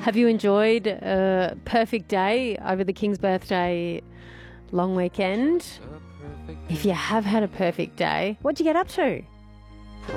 Have you enjoyed a perfect day over the King's birthday long weekend? If you have had a perfect day, what'd you get up to?